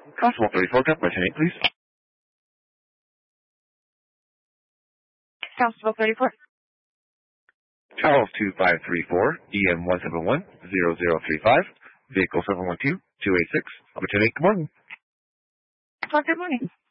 Constable 34, Government 10-8, please. Constable 34. Charles 2534, EM 171 0035, vehicle 712 286, Government 10-8, good morning. Well, good morning.